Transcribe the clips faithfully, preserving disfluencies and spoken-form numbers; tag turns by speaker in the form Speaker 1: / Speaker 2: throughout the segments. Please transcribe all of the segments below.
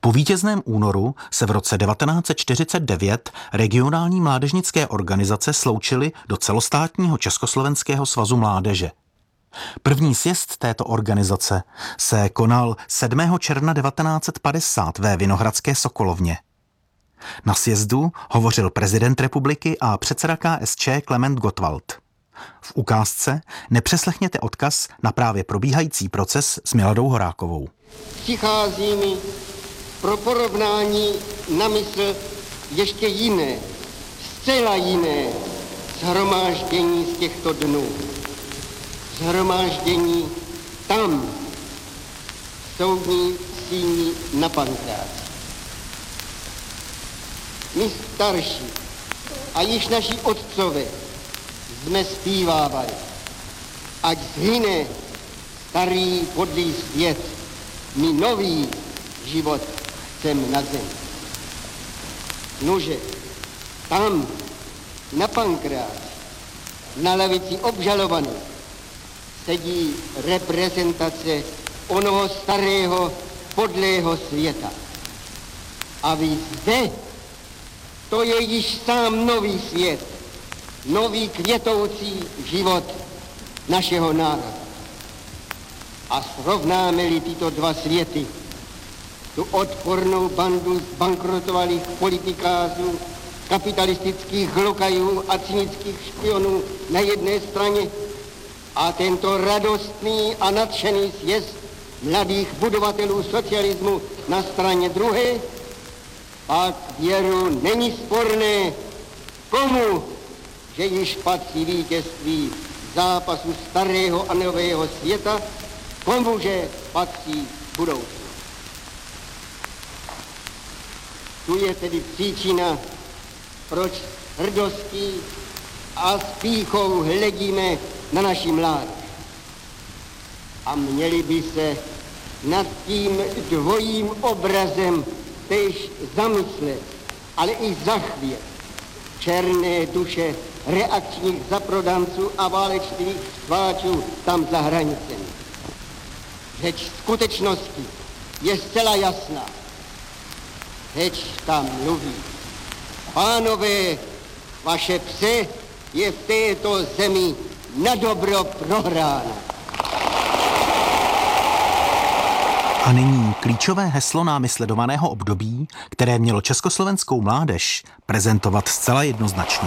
Speaker 1: Po vítězném únoru se v roce devatenáct set čtyřicet devět regionální mládežnické organizace sloučily do celostátního Československého svazu mládeže. První sjezd této organizace se konal sedmého června devatenáct set padesát ve Vinohradské Sokolovně. Na sjezdu hovořil prezident republiky a předseda K S Č Klement Gottwald. V ukázce nepřeslechněte odkaz na právě probíhající proces s Miladou Horákovou.
Speaker 2: Přichází mi pro porovnání na mysl ještě jiné, zcela jiné shromáždění z těchto dnů. Shromáždění tam, v soudní síni na Pankráci. My starší a již naši otcové jsme zpívávali, ať zhyne starý podlý svět, my nový život chcem na zemi. Nože, tam, na Pankráci, na lavici obžalovaných, sedí reprezentace onoho starého podlého světa. A vy zde, to je již sám nový svět, nový květoucí život našeho národa. A srovnáme-li tyto dva světy, tu odpornou bandu zbankrotovalých politikářů, kapitalistických lokajů a cynických špionů na jedné straně a tento radostný a nadšený sjezd mladých budovatelů socialismu na straně druhé, pak věru není sporné, komu, že již patří vítězství zápasu starého a nového světa, komu, že patří budoucnost. Tu je tedy příčina, proč s hrdostí a s pýchou hledíme na naši mládež. A měli by se nad tím dvojím obrazem též zamyslet, ale i zachvět černé duše reakčních zaprodanců a válečných stváčů tam za hranicemi. Řeč skutečnosti je zcela jasná. Řeč tam mluví. Pánové, vaše pře je v této zemi na dobro prohrána.
Speaker 1: A nyní klíčové heslo námi sledovaného období, které mělo československou mládež prezentovat zcela jednoznačně.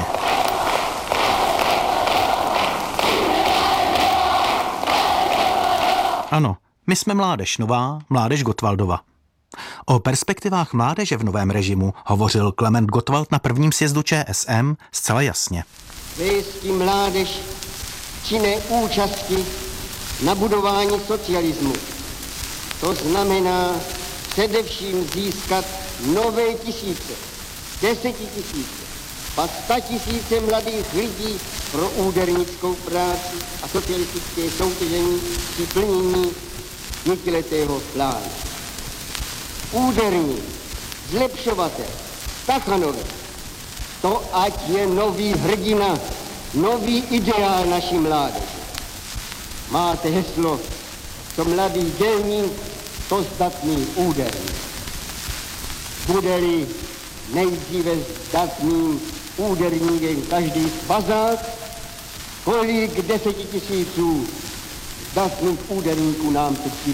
Speaker 1: Ano, my jsme mládež nová, mládež Gottwaldova. O perspektivách mládeže v novém režimu hovořil Klement Gottwald na prvním sjezdu Č S M zcela jasně.
Speaker 2: Vésti mládež činné účasti na budování socialismu. To znamená především získat nové tisíce, desetitisíce, pak statisíce mladých lidí pro údernickou práci a socialistické soutěžení při plnění pětiletého plánu. Úderník, zlepšovatel, Stachanovič, to ať je nový hrdina, nový ideál naší mládeže. Máte heslo, to mladý dělník, to zdatný úderník. Bude-li nejdříve zdatným úderníkem každý svazák, kolik desetitisíců zdatných úderníků nám teď